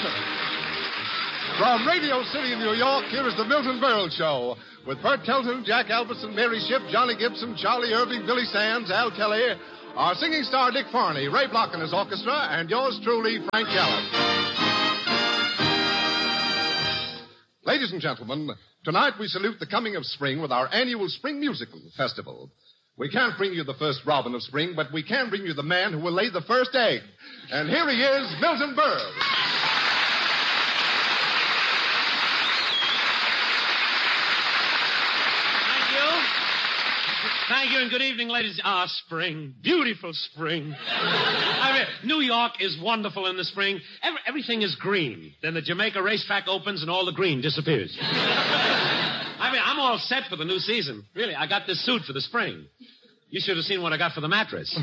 From Radio City, New York, here is the Milton Berle Show. With Bert Kelton, Jack Albertson, Mary Shipp, Johnny Gibson, Charlie Irving, Billy Sands, Al Kelly, our singing star Dick Farney, Ray Block and his orchestra, and yours truly, Frank Gallup. Ladies and gentlemen, tonight we salute the coming of spring with our annual Spring Musical Festival. We can't bring you the first robin of spring, but we can bring you the man who will lay the first egg. And here he is, Milton Berle. Thank you, and good evening, ladies. Spring. Beautiful spring. New York is wonderful in the spring. Everything is green. Then the Jamaica racetrack opens and all the green disappears. I'm all set for the new season. Really, I got this suit for the spring. You should have seen what I got for the mattress.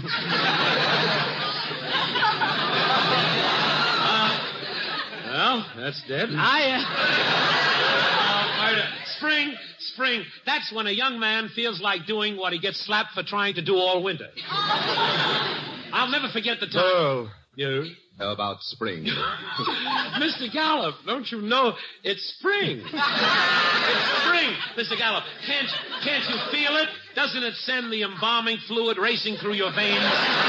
Well, that's dead. Spring. That's when a young man feels like doing what he gets slapped for trying to do all winter. I'll never forget the time. Berle. You? How about spring? Mr. Gallup, don't you know it's spring? It's spring, Mr. Gallup. Can't you feel it? Doesn't it send the embalming fluid racing through your veins?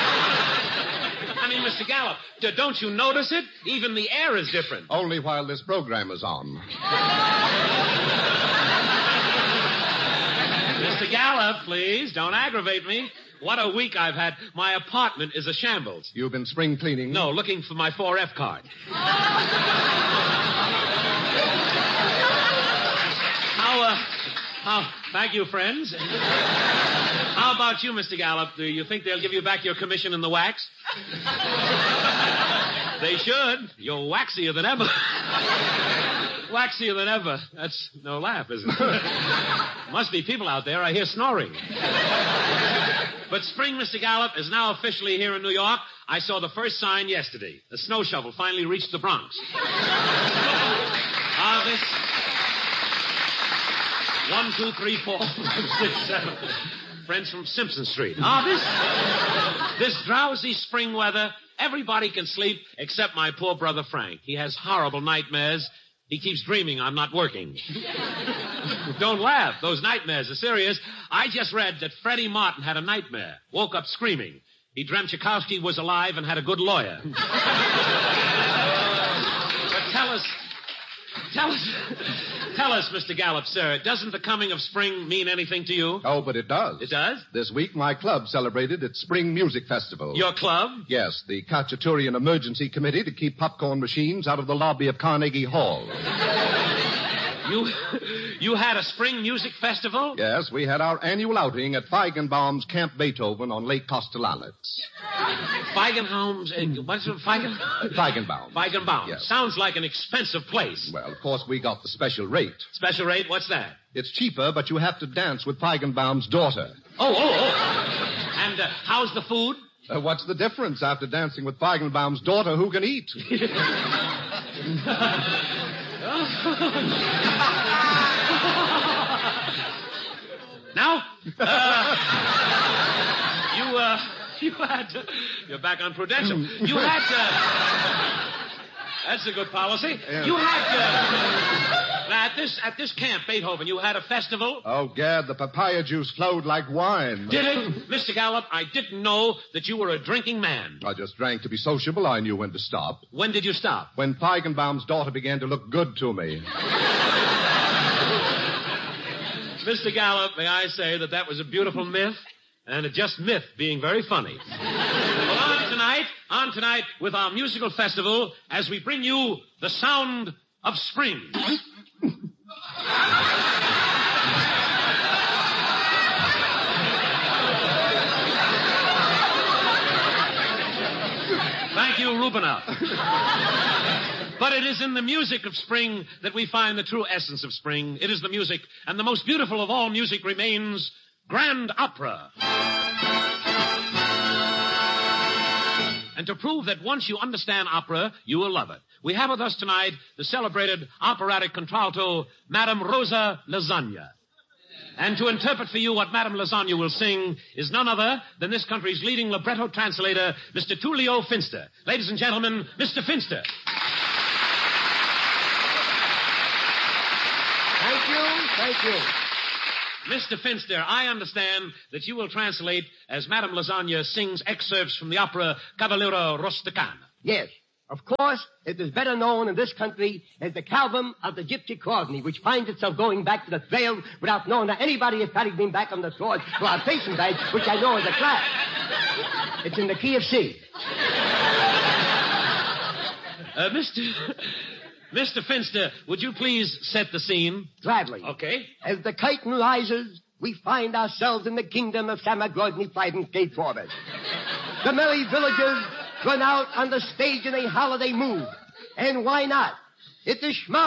Mr. Gallup, don't you notice it? Even the air is different. Only while this program is on. Mr. Gallup, please, don't aggravate me. What a week I've had. My apartment is a shambles. You've been spring cleaning? No, looking for my 4F card. Thank you, friends. How about you, Mr. Gallup? Do you think they'll give you back your commission in the wax? They should. You're waxier than ever. Waxier than ever. That's no laugh, is it? Must be people out there. I hear snoring. But spring, Mr. Gallup, is now officially here in New York. I saw the first sign yesterday. The snow shovel finally reached the Bronx. This 1, 2, 3, 4, 5, 6, 7. Friends from Simpson Street. This drowsy spring weather, everybody can sleep except my poor brother Frank. He has horrible nightmares. He keeps dreaming I'm not working. Don't laugh. Those nightmares are serious. I just read that Freddie Martin had a nightmare. Woke up screaming. He dreamt Tchaikovsky was alive and had a good lawyer. But tell us, Mr. Gallup, sir, doesn't the coming of spring mean anything to you? Oh, but it does. It does? This week, my club celebrated its Spring Music Festival. Your club? Yes, the Khachaturian Emergency Committee to keep popcorn machines out of the lobby of Carnegie Hall. You had a spring music festival? Yes, we had our annual outing at Feigenbaum's Camp Beethoven on Lake Castellanets. Feigenbaum's? What's it? Feigenbaum. Feigenbaum. Yes. Sounds like an expensive place. Well, of course, we got the special rate. Special rate? What's that? It's cheaper, but you have to dance with Feigenbaum's daughter. Oh. And how's the food? What's the difference? After dancing with Feigenbaum's daughter, who can eat? Now, you're back on Prudential. You had that's a good policy. Yeah. You had, at this camp, Beethoven, you had a festival? Oh, Gad, the papaya juice flowed like wine. Did it? Mr. Gallup, I didn't know that you were a drinking man. I just drank to be sociable. I knew when to stop. When did you stop? When Feigenbaum's daughter began to look good to me. Mr. Gallup, may I say that was a beautiful myth, and a just myth being very funny. Well, on tonight with our musical festival as we bring you the sound of spring. Thank you, Rubinoff. But it is in the music of spring that we find the true essence of spring. It is the music, and the most beautiful of all music remains grand opera. And to prove that once you understand opera, you will love it, we have with us tonight the celebrated operatic contralto, Madame Rosa Lasagna. And to interpret for you what Madame Lasagna will sing is none other than this country's leading libretto translator, Mr. Tullio Finster. Ladies and gentlemen, Mr. Finster. Thank you. Mr. Finster, I understand that you will translate as Madame Lasagna sings excerpts from the opera Cavaliero Rusticano. Yes. Of course, it is better known in this country as the Calvum of the Gypsy Courtney, which finds itself going back to the trails without knowing that anybody has probably been back on the shores to our facing badge, which I know is a class. It's in the key of C. Mr. Finster, would you please set the scene? Gladly. Okay. As the curtain rises, we find ourselves in the kingdom of Samagogne fighting straightforward. The merry villagers run out on the stage in a holiday mood. And why not? It's a schmau